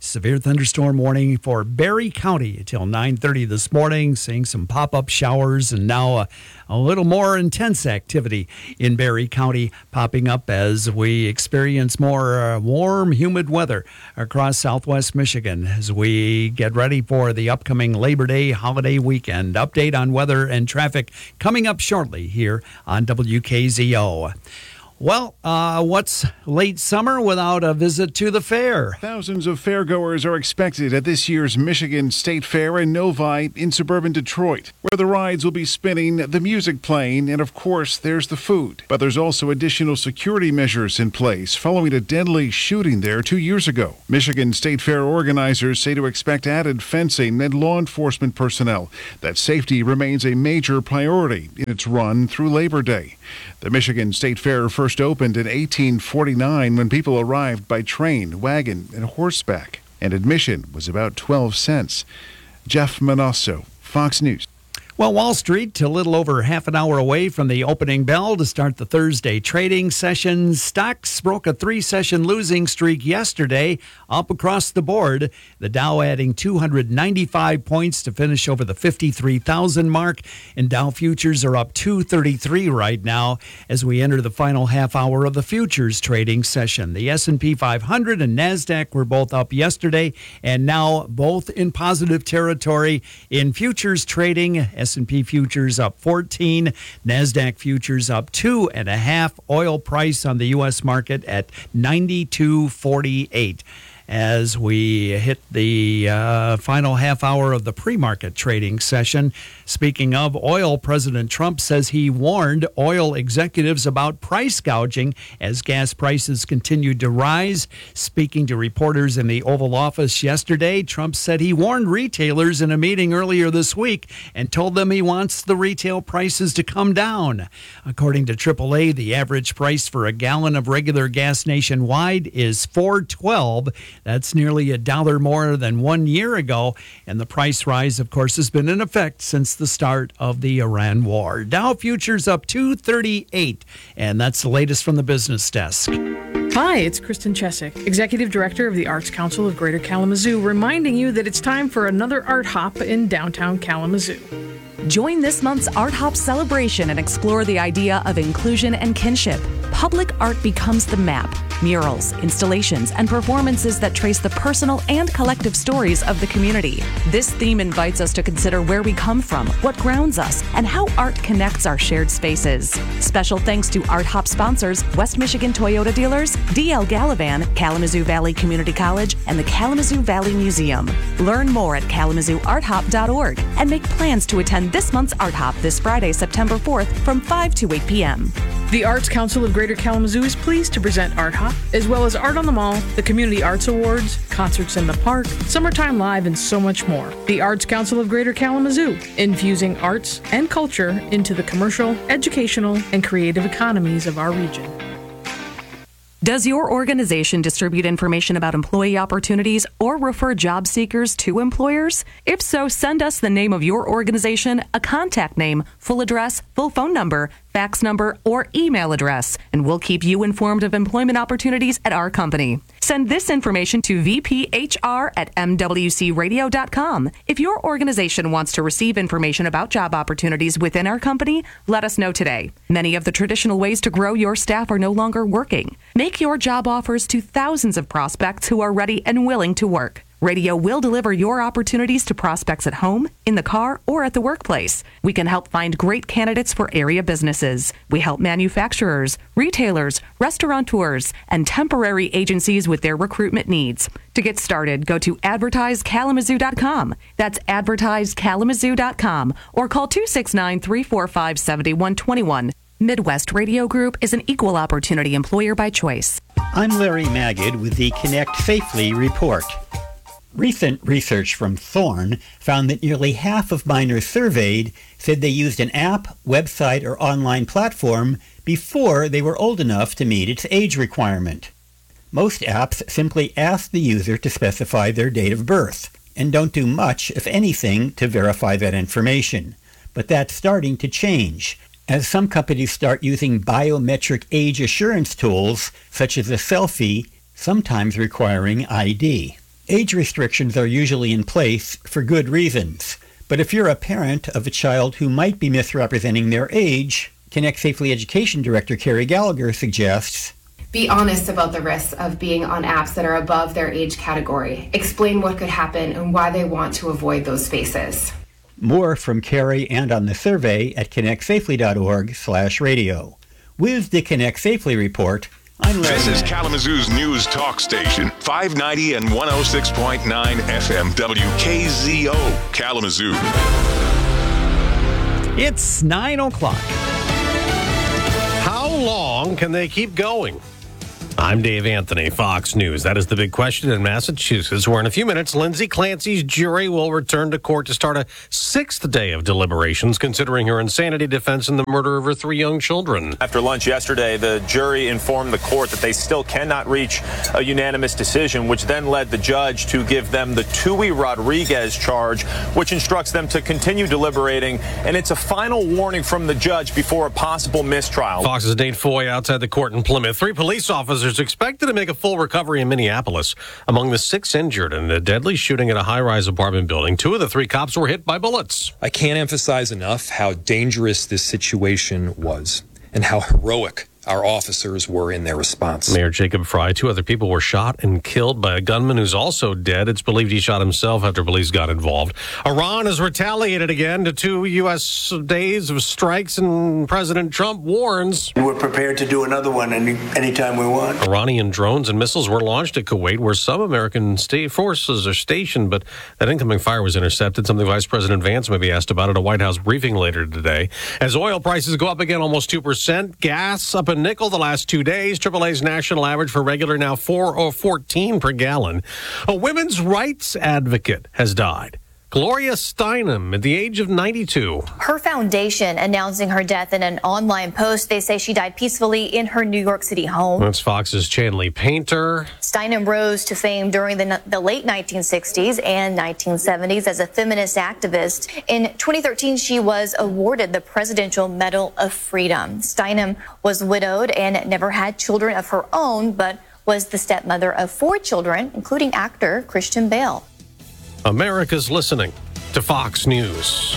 Severe thunderstorm warning for Barry County until nine thirty this morning. Seeing some pop-up showers and now a, a little more intense activity in Barry County popping up as we experience more uh, warm, humid weather across southwest Michigan as we get ready for the upcoming Labor Day holiday weekend. Update on weather and traffic coming up shortly here on W K Z O. Well, uh, what's late summer without a visit to the fair? Thousands of fairgoers are expected at this year's Michigan State Fair in Novi in suburban Detroit, where the rides will be spinning, the music playing, and of course, there's the food. But there's also additional security measures in place following a deadly shooting there two years ago. Michigan State Fair organizers say to expect added fencing and law enforcement personnel, that safety remains a major priority in its run through Labor Day. The Michigan State Fair first opened in eighteen forty-nine when people arrived by train, wagon, and horseback, and admission was about twelve cents. Jeff Manasso, Fox News. Well, Wall Street, a little over half an hour away from the opening bell to start the Thursday trading session. Stocks broke a three-session losing streak yesterday, up across the board. The Dow adding two hundred ninety-five points to finish over the fifty-three thousand mark, and Dow futures are up two thirty-three right now as we enter the final half hour of the futures trading session. The S and P five hundred and NASDAQ were both up yesterday and now both in positive territory in futures trading. S and P futures up fourteen, NASDAQ futures up two and a half. Oil price on the U S market at ninety-two forty-eight. As we hit the uh, final half hour of the pre-market trading session. Speaking of oil, President Trump says he warned oil executives about price gouging as gas prices continued to rise. Speaking to reporters in the Oval Office yesterday, Trump said he warned retailers in a meeting earlier this week and told them he wants the retail prices to come down. According to triple A, the average price for a gallon of regular gas nationwide is four twelve. That's nearly a dollar more than one year ago. And the price rise, of course, has been in effect since the start of the Iran war. Dow futures up two thirty-eight. And that's the latest from the business desk. Hi, it's Kristen Chesick, Executive Director of the Arts Council of Greater Kalamazoo, reminding you that it's time for another art hop in downtown Kalamazoo. Join this month's Art Hop celebration and explore the idea of inclusion and kinship. Public art becomes the map. Murals, installations, and performances that trace the personal and collective stories of the community. This theme invites us to consider where we come from, what grounds us, and how art connects our shared spaces. Special thanks to Art Hop sponsors West Michigan Toyota dealers, D L Gallivan, Kalamazoo Valley Community College, and the Kalamazoo Valley Museum. Learn more at kalamazoo art hop dot org and make plans to attend this month's Art Hop this Friday, September fourth from five to eight p.m. The Arts Council of Greater Kalamazoo is pleased to present Art Hop, as well as Art on the Mall, the Community Arts Awards, concerts in the park, Summertime Live, and so much more. The Arts Council of Greater Kalamazoo, infusing arts and culture into the commercial, educational, and creative economies of our region. Does your organization distribute information about employee opportunities or refer job seekers to employers? If so, send us the name of your organization, a contact name, full address, full phone number, fax number, or email address, and we'll keep you informed of employment opportunities at our company. Send this information to v p h r at m w c radio dot com. If your organization wants to receive information about job opportunities within our company, let us know today. Many of the traditional ways to grow your staff are no longer working. Make your job offers to thousands of prospects who are ready and willing to work. Radio will deliver your opportunities to prospects at home, in the car, or at the workplace. We can help find great candidates for area businesses. We help manufacturers, retailers, restaurateurs, and temporary agencies with their recruitment needs. To get started, go to advertise kalamazoo dot com. That's advertise kalamazoo dot com or call two six nine, three four five, seven one two one. Midwest Radio Group is an equal opportunity employer by choice. I'm Larry Magid with the Connect Safely report. Recent research from Thorne found that nearly half of minors surveyed said they used an app, website, or online platform before they were old enough to meet its age requirement. Most apps simply ask the user to specify their date of birth and don't do much, if anything, to verify that information. But that's starting to change, as some companies start using biometric age assurance tools, such as a selfie, sometimes requiring I D. Age restrictions are usually in place for good reasons. But if you're a parent of a child who might be misrepresenting their age, Connect Safely Education Director Carrie Gallagher suggests, be honest about the risks of being on apps that are above their age category. Explain what could happen and why they want to avoid those spaces. More from Carrie and on the survey at connect safely dot org slash radio. With the Connect Safely report, I'm Larry This is Mack. Kalamazoo's news talk station, five ninety and one oh six point nine F M W K Z O, Kalamazoo. It's nine o'clock. How long can they keep going? I'm Dave Anthony, Fox News. That is the big question in Massachusetts, where in a few minutes, Lindsay Clancy's jury will return to court to start a sixth day of deliberations, considering her insanity defense in the murder of her three young children. After lunch yesterday, the jury informed the court that they still cannot reach a unanimous decision, which then led the judge to give them the Tui Rodriguez charge, which instructs them to continue deliberating. And it's a final warning from the judge before a possible mistrial. Fox's Nate Foy outside the court in Plymouth. Three police officers expected to make a full recovery in Minneapolis. Among the six injured in a deadly shooting at a high-rise apartment building, two of the three cops were hit by bullets. I can't emphasize enough how dangerous this situation was and how heroic our officers were in their response. Mayor Jacob Fry, two other people were shot and killed by a gunman who's also dead. It's believed he shot himself after police got involved. Iran has retaliated again to two U S days of strikes, and President Trump warns. We're prepared to do another one any anytime we want. Iranian drones and missiles were launched at Kuwait, where some American state forces are stationed, but that incoming fire was intercepted, something Vice President Vance may be asked about at a White House briefing later today. As oil prices go up again almost two percent, gas up a nickel the last two days. triple A's national average for regular now four oh fourteen per gallon. A women's rights advocate has died. Gloria Steinem at the age of ninety-two. Her foundation announcing her death in an online post. They say she died peacefully in her New York City home. That's Fox's Chanley Painter. Steinem rose to fame during the, the late nineteen sixties and nineteen seventies as a feminist activist. In twenty thirteen, she was awarded the Presidential Medal of Freedom. Steinem was widowed and never had children of her own, but was the stepmother of four children, including actor Christian Bale. America's listening to Fox News.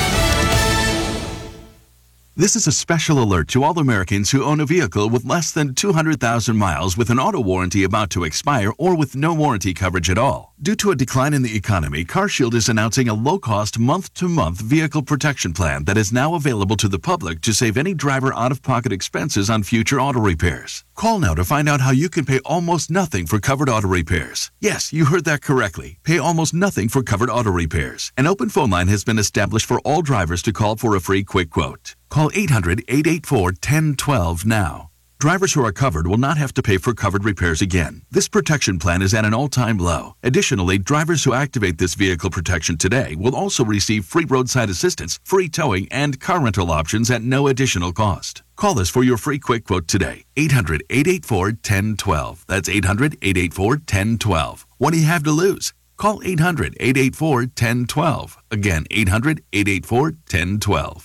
This is a special alert to all Americans who own a vehicle with less than two hundred thousand miles with an auto warranty about to expire or with no warranty coverage at all. Due to a decline in the economy, CarShield is announcing a low-cost month-to-month vehicle protection plan that is now available to the public to save any driver out-of-pocket expenses on future auto repairs. Call now to find out how you can pay almost nothing for covered auto repairs. Yes, you heard that correctly. Pay almost nothing for covered auto repairs. An open phone line has been established for all drivers to call for a free quick quote. Call eight hundred, eight eight four, one zero one two now. Drivers who are covered will not have to pay for covered repairs again. This protection plan is at an all-time low. Additionally, drivers who activate this vehicle protection today will also receive free roadside assistance, free towing, and car rental options at no additional cost. Call us for your free quick quote today. eight hundred, eight eight four, one zero one two. That's eight hundred, eight eight four, one zero one two. What do you have to lose? Call eight hundred, eight eight four, one zero one two. Again, eight hundred, eight eight four, one zero one two.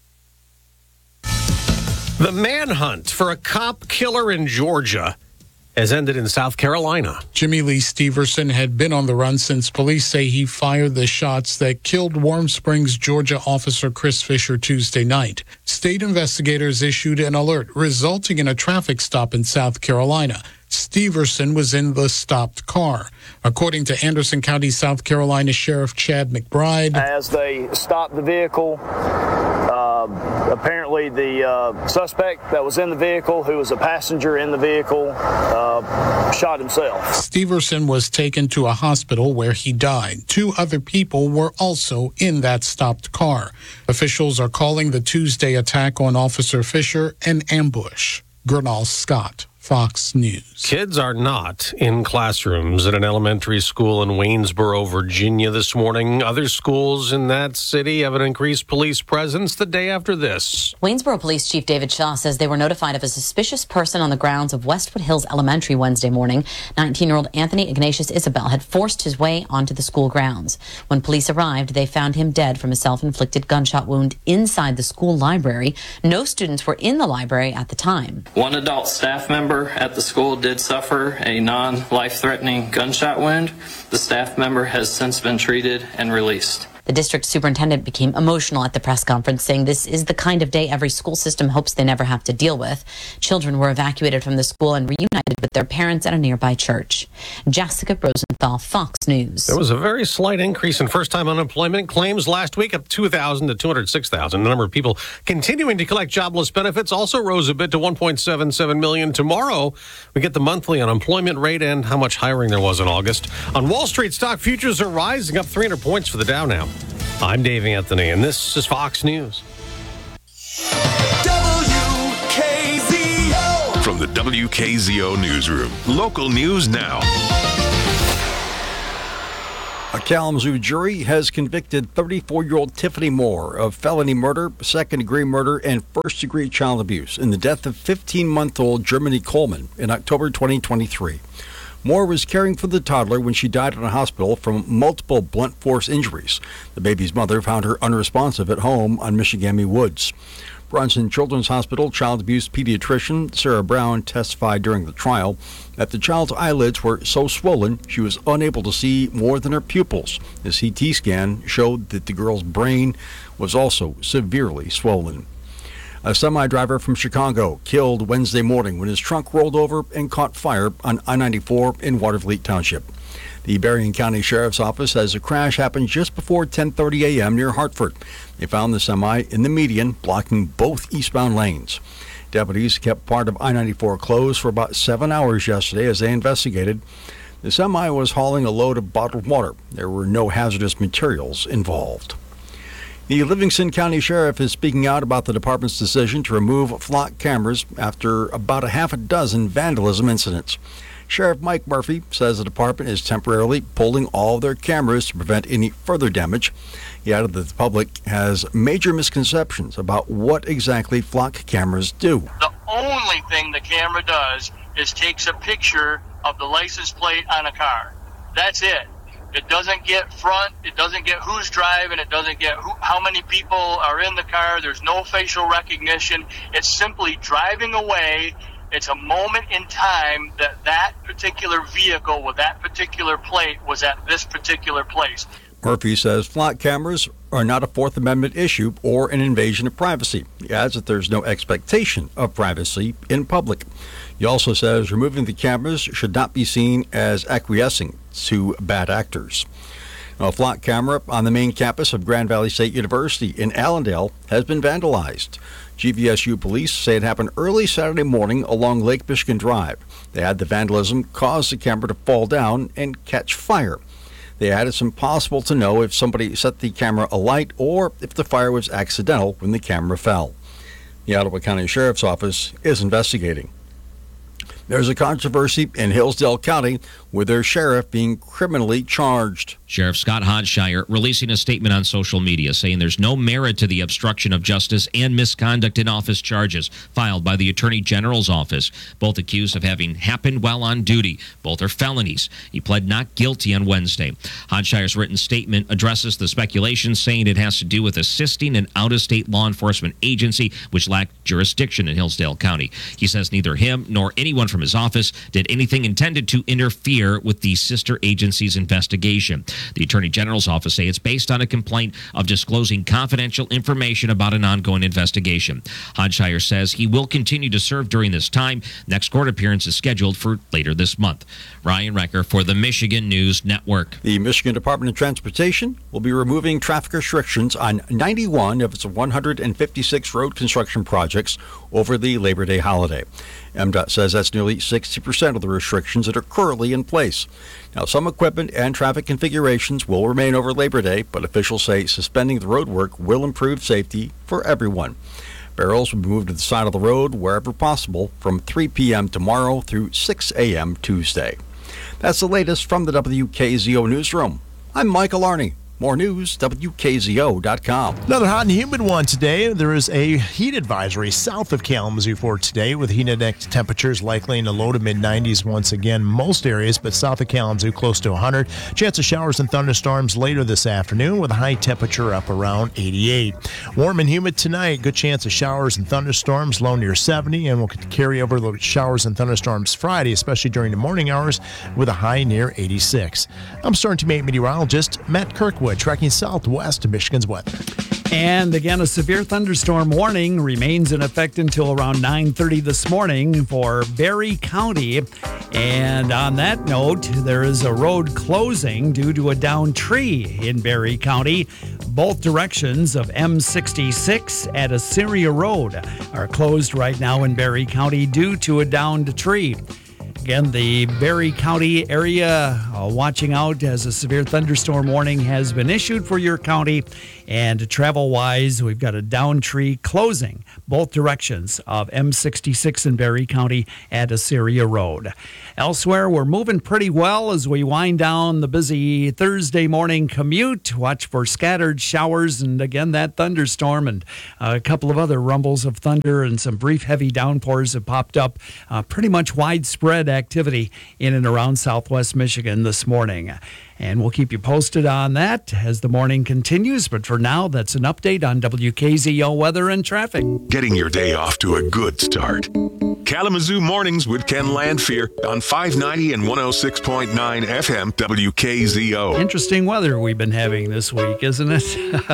The manhunt for a cop killer in Georgia has ended in South Carolina. Jimmy Lee Steverson had been on the run since police say he fired the shots that killed Warm Springs, Georgia officer Chris Fisher Tuesday night. State investigators issued an alert resulting in a traffic stop in South Carolina. Steverson was in the stopped car. According to Anderson County, South Carolina Sheriff Chad McBride, as they stopped the vehicle, uh, apparently the uh, suspect that was in the vehicle, who was a passenger in the vehicle, uh, shot himself. Steverson was taken to a hospital where he died. Two other people were also in that stopped car. Officials are calling the Tuesday attack on Officer Fisher an ambush. Gernal Scott, Fox News. Kids are not in classrooms at an elementary school in Waynesboro, Virginia this morning. Other schools in that city have an increased police presence the day after this. Waynesboro Police Chief David Shaw says they were notified of a suspicious person on the grounds of Westwood Hills Elementary Wednesday morning. nineteen-year-old Anthony Ignatius Isabel had forced his way onto the school grounds. When police arrived, they found him dead from a self-inflicted gunshot wound inside the school library. No students were in the library at the time. One adult staff member member at the school did suffer a non-life-threatening gunshot wound. The staff member has since been treated and released. The district superintendent became emotional at the press conference, saying this is the kind of day every school system hopes they never have to deal with. Children were evacuated from the school and reunited with their parents at a nearby church. Jessica Rosenthal, Fox News. There was a very slight increase in first-time unemployment claims last week, up two thousand to two hundred six thousand. The number of people continuing to collect jobless benefits also rose a bit to one point seven seven million. Tomorrow, we get the monthly unemployment rate and how much hiring there was in August. On Wall Street, stock futures are rising, up three hundred points for the Dow now. I'm Dave Anthony, and this is Fox News. W K Z O. From the W K Z O newsroom, local news now. A Kalamazoo jury has convicted thirty-four-year-old Tiffany Moore of felony murder, second-degree murder, and first-degree child abuse in the death of fifteen-month-old Germany Coleman in October twenty twenty-three. Moore was caring for the toddler when she died in a hospital from multiple blunt force injuries. The baby's mother found her unresponsive at home on Michigamme Woods. Bronson Children's Hospital child abuse pediatrician Sarah Brown testified during the trial that the child's eyelids were so swollen she was unable to see more than her pupils. The C T scan showed that the girl's brain was also severely swollen. A semi-driver from Chicago killed Wednesday morning when his trunk rolled over and caught fire on I ninety-four in Watervliet Township. The Berrien County Sheriff's Office says the crash happened just before ten thirty a.m. near Hartford. They found the semi in the median, blocking both eastbound lanes. Deputies kept part of I ninety-four closed for about seven hours yesterday as they investigated. The semi was hauling a load of bottled water. There were no hazardous materials involved. The Livingston County Sheriff is speaking out about the department's decision to remove flock cameras after about a half a dozen vandalism incidents. Sheriff Mike Murphy says the department is temporarily pulling all of their cameras to prevent any further damage. He added that the public has major misconceptions about what exactly flock cameras do. The only thing the camera does is takes a picture of the license plate on a car. That's it. It doesn't get front, it doesn't get who's driving, it doesn't get who, how many people are in the car. There's no facial recognition. It's simply driving away. It's a moment in time that that particular vehicle with that particular plate was at this particular place. Murphy says flock cameras are not a Fourth Amendment issue or an invasion of privacy. He adds that there's no expectation of privacy in public. He also says removing the cameras should not be seen as acquiescing to bad actors. Now, a flock camera on the main campus of Grand Valley State University in Allendale has been vandalized. G V S U police say it happened early Saturday morning along Lake Michigan Drive. They had the vandalism cause the camera to fall down and catch fire. They add it's impossible to know if somebody set the camera alight or if the fire was accidental when the camera fell. The Ottawa County Sheriff's Office is investigating. There's a controversy in Hillsdale County with their sheriff being criminally charged. Sheriff Scott Hodshire releasing a statement on social media saying there's no merit to the obstruction of justice and misconduct in office charges filed by the Attorney General's office, both accused of having happened while on duty. Both are felonies. He pled not guilty on Wednesday. Hodshire's written statement addresses the speculation, saying it has to do with assisting an out-of-state law enforcement agency which lacked jurisdiction in Hillsdale County. He says neither him nor anyone from his office did anything intended to interfere with the sister agency's investigation. The Attorney General's office say it's based on a complaint of disclosing confidential information about an ongoing investigation. Hodshire says he will continue to serve during this time. Next court appearance is scheduled for later this month. Ryan Recker for the Michigan News Network. The Michigan Department of Transportation will be removing traffic restrictions on ninety-one of its one hundred fifty-six road construction projects over the Labor Day holiday. M D O T says that's nearly sixty percent of the restrictions that are currently in place. Now, some equipment and traffic configurations will remain over Labor Day, but officials say suspending the road work will improve safety for everyone. Barrels will be moved to the side of the road wherever possible from three p.m. tomorrow through six a.m. Tuesday. That's the latest from the W K Z O Newsroom. I'm Michael Arney. More news, W K Z O dot com. Another hot and humid one today. There is a heat advisory south of Kalamazoo for today with heat index temperatures likely in the low to mid nineties once again. Most areas, but south of Kalamazoo close to one hundred. Chance of showers and thunderstorms later this afternoon with a high temperature up around eighty-eight. Warm and humid tonight. Good chance of showers and thunderstorms, low near seventy, and we'll carry over the showers and thunderstorms Friday, especially during the morning hours with a high near eighty-six. I'm Storm Team eight meteorologist Matt Kirkwood, tracking southwest of Michigan's weather. And again, a severe thunderstorm warning remains in effect until around nine thirty this morning for Barry County. And on that note, there is a road closing due to a downed tree in Barry County. Both directions of M sixty-six at Assyria Road are closed right now in Barry County due to a downed tree. Again, the Barry County area uh, watching out as a severe thunderstorm warning has been issued for your county. And travel-wise, we've got a down tree closing both directions of M sixty-six in Barry County at Assyria Road. Elsewhere, we're moving pretty well as we wind down the busy Thursday morning commute. Watch for scattered showers and, again, that thunderstorm and a couple of other rumbles of thunder and some brief heavy downpours have popped up. Uh, pretty much widespread activity in and around southwest Michigan this morning. And we'll keep you posted on that as the morning continues. But for now, that's an update on W K Z O weather and traffic. Getting your day off to a good start. Kalamazoo Mornings with Ken Landfear on five ninety and one oh six point nine F M W K Z O. Interesting weather we've been having this week, isn't it?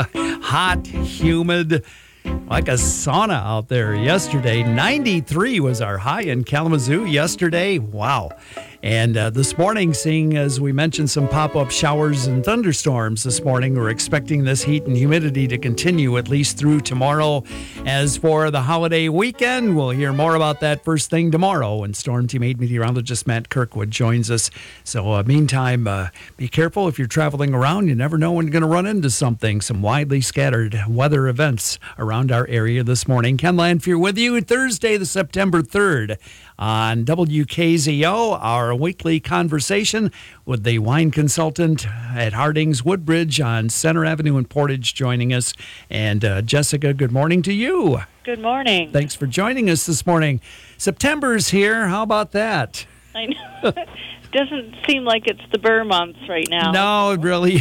Hot, humid, like a sauna out there yesterday. ninety-three was our high in Kalamazoo yesterday. Wow. And uh, this morning, seeing, as we mentioned, some pop-up showers and thunderstorms this morning, we're expecting this heat and humidity to continue at least through tomorrow. As for the holiday weekend, we'll hear more about that first thing tomorrow when Storm Team eight meteorologist Matt Kirkwood joins us. So, uh, meantime, uh, be careful if you're traveling around. You never know when you're going to run into something. Some widely scattered weather events around our area this morning. Ken Landfear with you Thursday, the September third. On W K Z O, our weekly conversation with the wine consultant at Harding's Woodbridge on Center Avenue in Portage joining us. And uh, Jessica, good morning to you. Good morning. Thanks for joining us this morning. September's here. How about that? I know. Doesn't seem like it's the Burr months right now. No, really.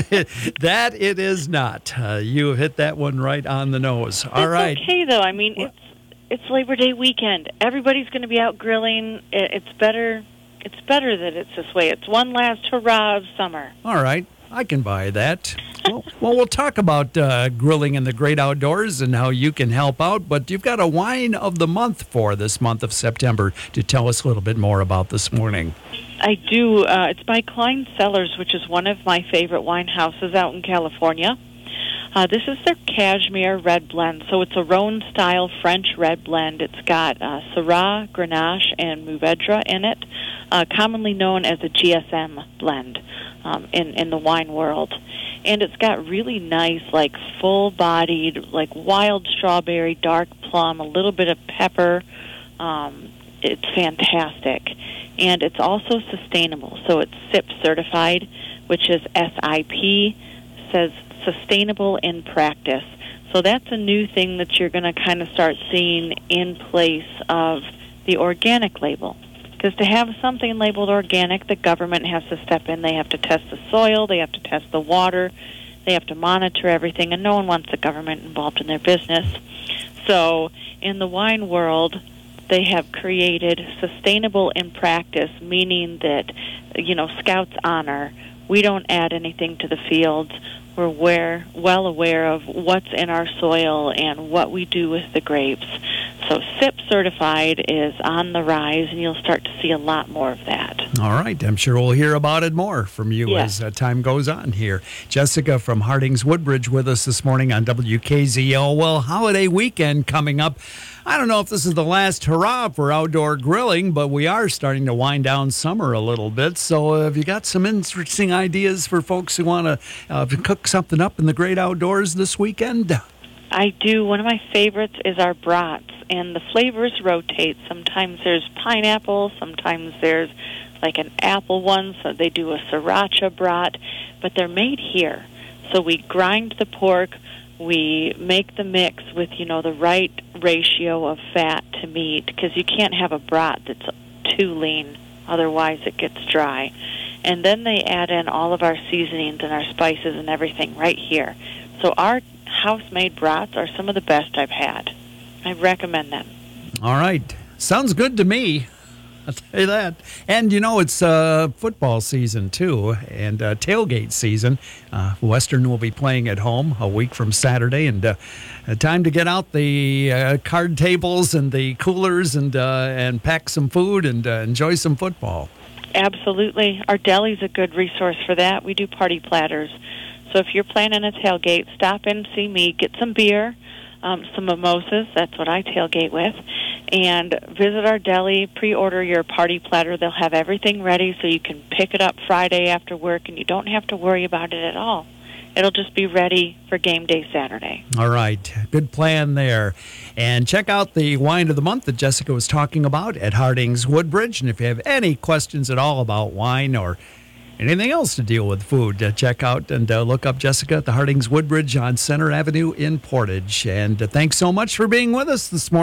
That it is not. Uh, you have hit that one right on the nose. All it's right. okay, though. I mean, it's It's Labor Day weekend. Everybody's going to be out grilling. It's better. It's better that it's this way. It's one last hurrah of summer. All right. I can buy that. well, well, we'll talk about uh, grilling in the great outdoors and how you can help out. But you've got a wine of the month for this month of September to tell us a little bit more about this morning. I do. Uh, it's by Klein Cellars, which is one of my favorite wine houses out in California. Uh, this is their Cashmere Red Blend, so it's a Rhone-style French red blend. It's got uh, Syrah, Grenache, and Mourvedre in it, uh, commonly known as a G S M blend um, in, in the wine world. And it's got really nice, like, full-bodied, like, wild strawberry, dark plum, a little bit of pepper. Um, it's fantastic. And it's also sustainable, so it's S I P certified, which is S I P, says sustainable in practice. So that's a new thing that you're going to kind of start seeing in place of the organic label. Because to have something labeled organic, the government has to step in. They have to test the soil, they have to test the water, they have to monitor everything, and no one wants the government involved in their business. So in the wine world, they have created sustainable in practice, meaning that, you know, Scouts honor. We don't add anything to the fields. We're aware, well aware of what's in our soil and what we do with the grapes. So S I P certified is on the rise, and you'll start to see a lot more of that. All right. I'm sure we'll hear about it more from you Yeah. as uh, time goes on here. Jessica from Harding's Woodbridge with us this morning on W K Z O. Well, holiday weekend coming up. I don't know if this is the last hurrah for outdoor grilling, but we are starting to wind down summer a little bit. So uh, have you got some interesting ideas for folks who want to uh, cook something up in the great outdoors this weekend? I do. One of my favorites is our brats, and the flavors rotate. Sometimes there's pineapple, sometimes there's like an apple one, so they do a sriracha brat, but they're made here. So we grind the pork, we make the mix with, you know, the right ratio of fat to meat, because you can't have a brat that's too lean, otherwise it gets dry. And then they add in all of our seasonings and our spices and everything right here. So our house-made brats are some of the best I've had. I recommend them. All right. Sounds good to me. I'll tell you that. And, you know, it's uh, football season, too, and uh, tailgate season. Uh, Western will be playing at home a week from Saturday, and uh, time to get out the uh, card tables and the coolers and, uh, and pack some food and uh, enjoy some football. Absolutely. Our deli's a good resource for that. We do party platters. So if you're planning a tailgate, stop in, see me, get some beer, um, some mimosas, that's what I tailgate with, and visit our deli, pre-order your party platter. They'll have everything ready so you can pick it up Friday after work, and you don't have to worry about it at all. It'll just be ready for game day Saturday. All right. Good plan there. And check out the wine of the month that Jessica was talking about at Harding's Woodbridge. And if you have any questions at all about wine or anything else to deal with food, uh, check out and uh, look up Jessica at the Harding's Woodbridge on Center Avenue in Portage. And uh, thanks so much for being with us this morning.